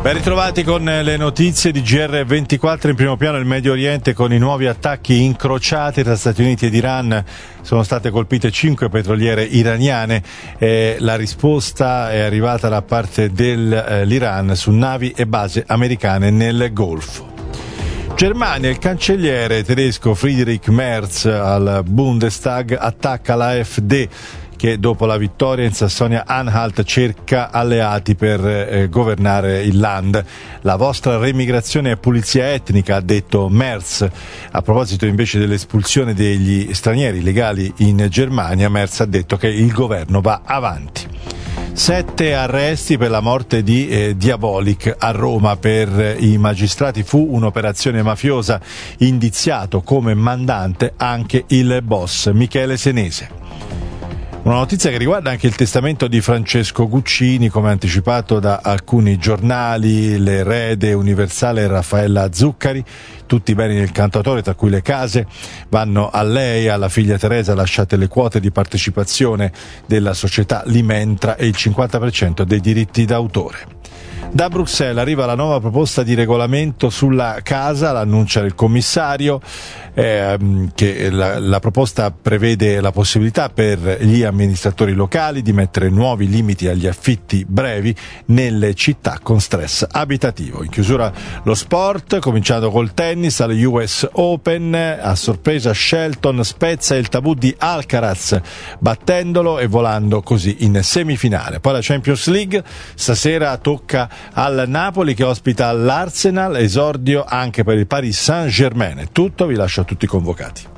Ben ritrovati con le notizie di GR24. In primo piano il Medio Oriente con i nuovi attacchi incrociati tra Stati Uniti ed Iran. Sono state colpite 5 petroliere iraniane e la risposta è arrivata da parte dell'Iran su navi e basi americane nel Golfo. Germania, il cancelliere tedesco Friedrich Merz al Bundestag attacca l'AfD che dopo la vittoria in Sassonia-Anhalt cerca alleati per governare il Land. La vostra remigrazione è pulizia etnica, ha detto Merz. A proposito invece dell'espulsione degli stranieri legali in Germania, Merz ha detto che il governo va avanti. 7 arresti per la morte di Diabolik a Roma. Per i magistrati fu un'operazione mafiosa, indiziato come mandante anche il boss Michele Senese. Una notizia che riguarda anche il testamento di Francesco Guccini, come anticipato da alcuni giornali, l'erede universale Raffaella Zuccari. Tutti i beni del cantautore, tra cui le case, vanno a lei, alla figlia Teresa, lasciate le quote di partecipazione della società Limentra e il 50% dei diritti d'autore. Da Bruxelles arriva la nuova proposta di regolamento sulla casa, l'annuncia il commissario, che la proposta prevede la possibilità per gli amministratori locali di mettere nuovi limiti agli affitti brevi nelle città con stress abitativo. In chiusura lo sport, cominciato col tennis alle US Open, a sorpresa Shelton spezza il tabù di Alcaraz battendolo e volando così in semifinale. Poi la Champions League, stasera tocca al Napoli che ospita l'Arsenal, esordio anche per il Paris Saint-Germain. È tutto, vi lascio a tutti convocati.